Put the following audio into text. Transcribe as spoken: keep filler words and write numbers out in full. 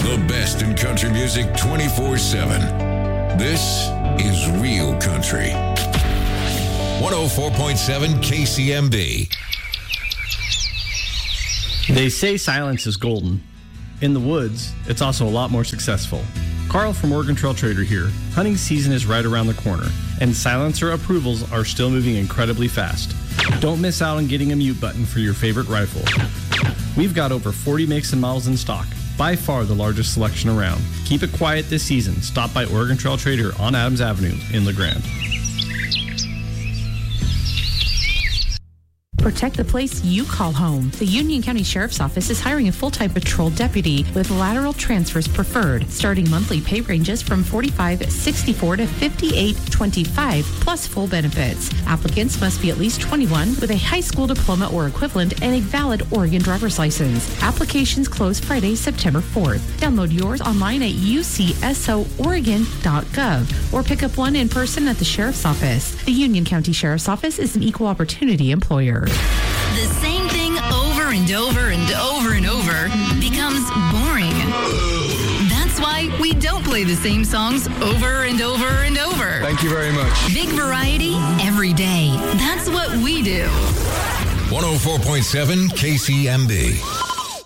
The best in country music twenty-four seven. This is Real Country. one oh four point seven K C M B. They say silence is golden. In the woods, it's also a lot more successful. Carl from Oregon Trail Trader here. Hunting season is right around the corner, and silencer approvals are still moving incredibly fast. Don't miss out on getting a mute button for your favorite rifle. We've got over forty makes and models in stock, by far the largest selection around. Keep it quiet this season. Stop by Oregon Trail Trader on Adams Avenue in La Grande. Protect the place you call home. The Union County Sheriff's Office is hiring a full-time patrol deputy with lateral transfers preferred. Starting monthly pay ranges from forty-five dollars and sixty-four cents to fifty-eight dollars and twenty-five cents plus full benefits. Applicants must be at least twenty-one with a high school diploma or equivalent and a valid Oregon driver's license. Applications close Friday, September fourth. Download yours online at u c s o oregon dot gov or pick up one in person at the Sheriff's Office. The Union County Sheriff's Office is an equal opportunity employer. The same thing over and over and over and over becomes boring. That's why we don't play the same songs over and over and over. Thank you very much. Big variety every day. That's what we do. one oh four point seven K C M B.